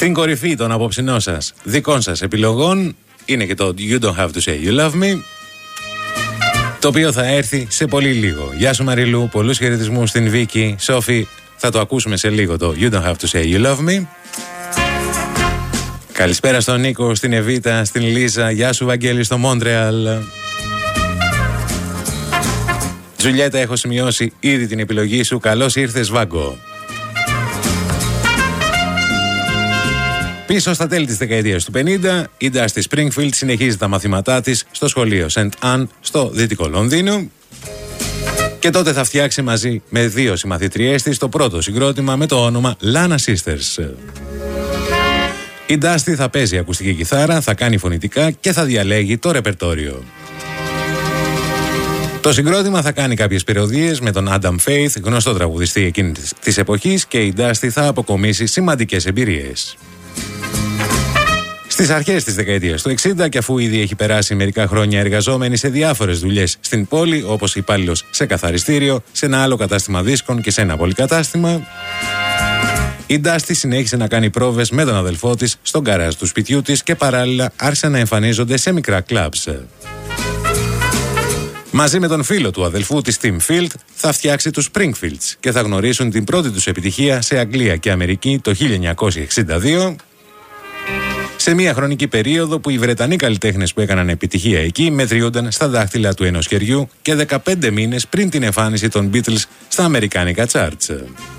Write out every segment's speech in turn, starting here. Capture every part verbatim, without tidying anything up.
Στην κορυφή των απόψινών σας δικών σας επιλογών είναι και το You Don't Have To Say You Love Me, το οποίο θα έρθει σε πολύ λίγο. Γεια σου Μαριλού, πολλούς χαιρετισμούς στην Βίκη. Σόφη, θα το ακούσουμε σε λίγο το You Don't Have To Say You Love Me. Καλησπέρα στον Νίκο, στην Εβίτα, στην Λίζα. Γεια σου Βαγγέλη στο Μόντρεαλ. Τζουλιέτα, έχω σημειώσει ήδη την επιλογή σου. Καλώς ήρθες Βάγκο. Πίσω στα τέλη της δεκαετίας του πενήντα, η Dusty Springfield συνεχίζει τα μαθήματά της στο σχολείο Σεντ Ann στο δυτικό Λονδίνο και τότε θα φτιάξει μαζί με δύο συμμαθητριές της το πρώτο συγκρότημα με το όνομα Lana Sisters. Η Dusty θα παίζει ακουστική κιθάρα, θα κάνει φωνητικά και θα διαλέγει το ρεπερτόριο. Το συγκρότημα θα κάνει κάποιες περιοδίες με τον Adam Faith, γνωστό τραγουδιστή εκείνης της εποχής, και η Dusty θα αποκομίσει σημαντικές εμπειρίες. Στις αρχές της δεκαετίας του εξήντα, και αφού ήδη έχει περάσει μερικά χρόνια εργαζόμενη σε διάφορες δουλειές στην πόλη, όπως υπάλληλος σε καθαριστήριο, σε ένα άλλο κατάστημα δίσκων και σε ένα πολυκατάστημα, η Dusty συνέχισε να κάνει πρόβες με τον αδελφό της στον γκαράζ του σπιτιού της και παράλληλα άρχισε να εμφανίζονται σε μικρά κλαμπς. Μαζί με τον φίλο του αδελφού της Tim Field θα φτιάξει τους Springfields και θα γνωρίσουν την πρώτη τους επιτυχία σε Αγγλία και Αμερική το χίλια εννιακόσια εξήντα δύο, σε μια χρονική περίοδο που οι Βρετανοί καλλιτέχνες που έκαναν επιτυχία εκεί μετριούνταν στα δάχτυλα του ενός χεριού και δεκαπέντε μήνες πριν την εμφάνιση των Beatles στα αμερικάνικα charts.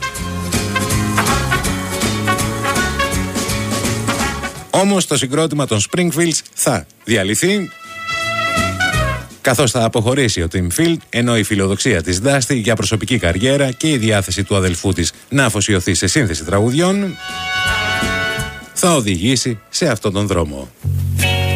Όμως το συγκρότημα των Springfields θα διαλυθεί καθώς θα αποχωρήσει ο Tim Field, ενώ η φιλοδοξία της Dusty για προσωπική καριέρα και η διάθεση του αδελφού της να αφοσιωθεί σε σύνθεση τραγουδιών θα οδηγήσει σε αυτόν τον δρόμο.